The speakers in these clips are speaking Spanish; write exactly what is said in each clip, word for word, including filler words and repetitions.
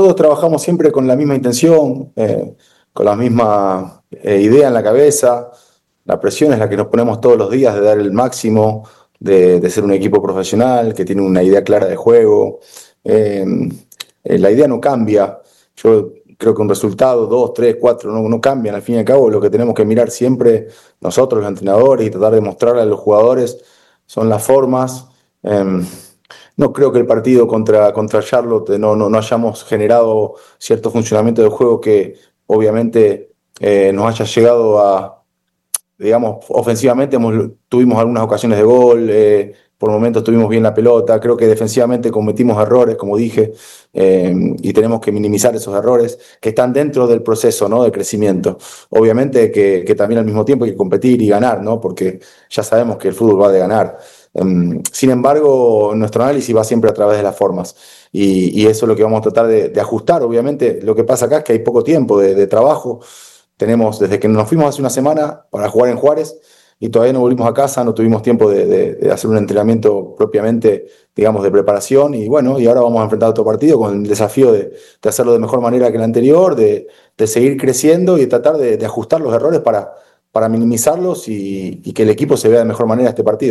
todos trabajamos siempre con la misma intención, eh, con la misma eh, idea en la cabeza. La presión es la que nos ponemos todos los días de dar el máximo, de, de ser un equipo profesional, que tiene una idea clara de juego. Eh, eh, la idea no cambia. Yo creo que un resultado, dos, tres, cuatro, no, no cambian. Al fin y al cabo, lo que tenemos que mirar siempre nosotros, los entrenadores, y tratar de mostrarle a los jugadores son las formas. Eh, no creo que el partido contra, contra Charlotte no, no, no hayamos generado cierto funcionamiento del juego que obviamente eh, nos haya llegado a, digamos, ofensivamente hemos, tuvimos algunas ocasiones de gol, eh, por momentos tuvimos bien la pelota, creo que defensivamente cometimos errores, como dije, eh, y tenemos que minimizar esos errores que están dentro del proceso, ¿no?, de crecimiento. Obviamente que, que también al mismo tiempo hay que competir y ganar, ¿no?, porque ya sabemos que el fútbol va de ganar. Um, sin embargo, nuestro análisis va siempre a través de las formas y, y eso es lo que vamos a tratar de, de ajustar. Obviamente lo que pasa acá es que hay poco tiempo de, de trabajo. Tenemos desde que nos fuimos hace una semana para jugar en Juárez y todavía no volvimos a casa, no tuvimos tiempo de, de, de hacer un entrenamiento propiamente, digamos, de preparación, y bueno, y ahora vamos a enfrentar otro partido con el desafío de, de hacerlo de mejor manera que el anterior, de, de seguir creciendo y de tratar de, de ajustar los errores para, para minimizarlos y, y que el equipo se vea de mejor manera este partido.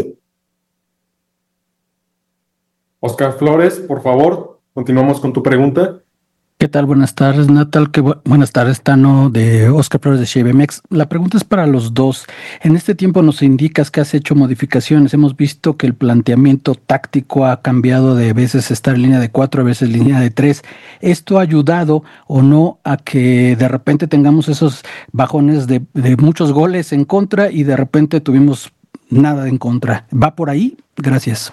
Oscar Flores, por favor, continuamos con tu pregunta. ¿Qué tal? Buenas tardes, Natal. Qué bu- buenas tardes, Tano, de Oscar Flores de Chevemex. La pregunta es para los dos. En este tiempo nos indicas que has hecho modificaciones. Hemos visto que el planteamiento táctico ha cambiado de veces estar en línea de cuatro, a veces línea de tres. ¿Esto ha ayudado o no a que de repente tengamos esos bajones de, de muchos goles en contra y de repente tuvimos nada en contra? ¿Va por ahí? Gracias.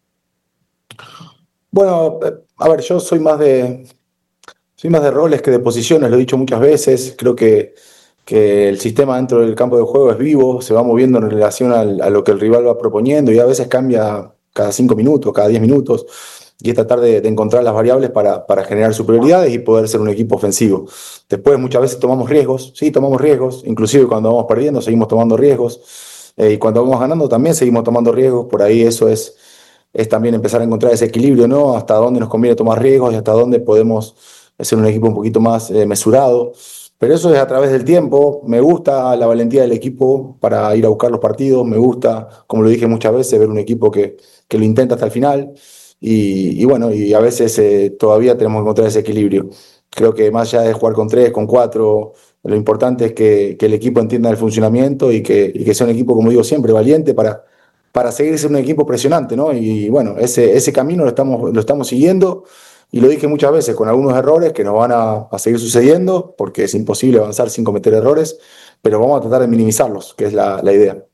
Bueno, eh, a ver, yo soy más de, soy más de roles que de posiciones, lo he dicho muchas veces. Creo que, que el sistema dentro del campo de juego es vivo, se va moviendo en relación al- a lo que el rival va proponiendo y a veces cambia cada cinco minutos, cada diez minutos. Y es tratar de, de encontrar las variables para, para generar superioridades y poder ser un equipo ofensivo. Después muchas veces tomamos riesgos, sí, tomamos riesgos, inclusive cuando vamos perdiendo seguimos tomando riesgos, eh, y cuando vamos ganando también seguimos tomando riesgos. Por ahí eso es, es también empezar a encontrar ese equilibrio, ¿no? Hasta dónde nos conviene tomar riesgos y hasta dónde podemos ser un equipo un poquito más eh, mesurado. Pero eso es a través del tiempo. Me gusta la valentía del equipo para ir a buscar los partidos. Me gusta, como lo dije muchas veces, ver un equipo que, que lo intenta hasta el final. Y, y bueno, y a veces eh, todavía tenemos que encontrar ese equilibrio. Creo que más allá de jugar con tres, con cuatro, lo importante es que, que el equipo entienda el funcionamiento y que, y que sea un equipo, como digo siempre, valiente para, para seguir siendo un equipo presionante, ¿no? Y bueno, ese, ese camino lo estamos, lo estamos siguiendo. Y lo dije muchas veces, con algunos errores que nos van a, a seguir sucediendo, porque es imposible avanzar sin cometer errores, pero vamos a tratar de minimizarlos, que es la, la idea.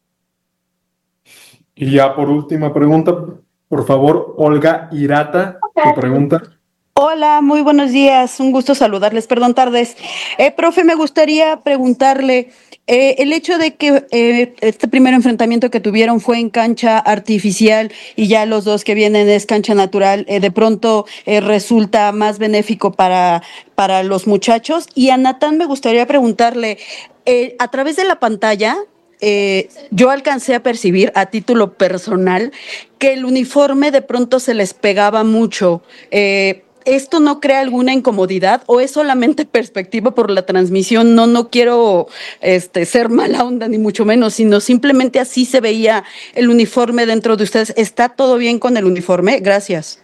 Y ya por última pregunta, por favor, Olga Hirata, tu pregunta. Hola, muy buenos días, un gusto saludarles, perdón, tardes. Eh, profe, me gustaría preguntarle, eh, el hecho de que eh, este primer enfrentamiento que tuvieron fue en cancha artificial y ya los dos que vienen es cancha natural, eh, de pronto eh, resulta más benéfico para, para los muchachos. Y a Natán me gustaría preguntarle, eh, a través de la pantalla, eh, yo alcancé a percibir a título personal que el uniforme de pronto se les pegaba mucho. Eh, ¿Esto no crea alguna incomodidad o es solamente perspectiva por la transmisión? No, no quiero este, ser mala onda ni mucho menos, sino simplemente así se veía el uniforme dentro de ustedes. ¿Está todo bien con el uniforme? Gracias.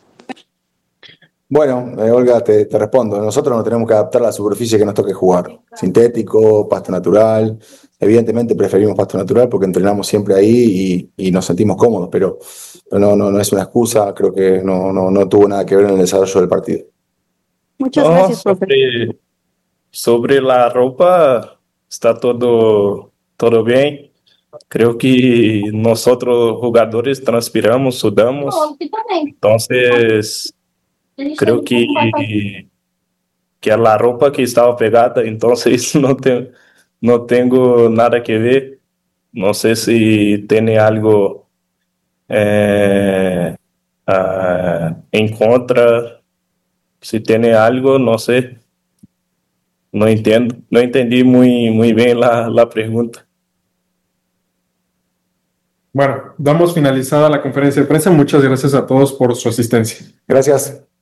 Bueno, eh, Olga, te, te respondo. Nosotros nos tenemos que adaptar a la superficie que nos toque jugar. Sintético, pasto natural. Evidentemente preferimos pasto natural porque entrenamos siempre ahí y, y nos sentimos cómodos, pero, pero no, no, no es una excusa. Creo que no, no, no tuvo nada que ver en el desarrollo del partido. Muchas No, gracias, profe. sobre, sobre la ropa, está todo, todo bien. Creo que nosotros jugadores transpiramos, sudamos, entonces creo que, que la ropa que estaba pegada, entonces no, te, no tengo nada que ver. No sé si tiene algo eh, ah, en contra, si tiene algo, no sé. No entiendo, no entendí muy, muy bien la, la pregunta. Bueno, damos finalizada la conferencia de prensa. Muchas gracias a todos por su asistencia. Gracias.